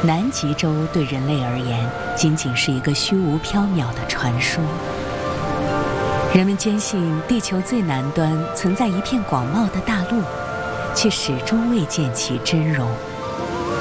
南极洲对人类而言仅仅是一个虚无缥缈的传说。人们坚信地球最南端存在一片广袤的大陆，却始终未见其真容。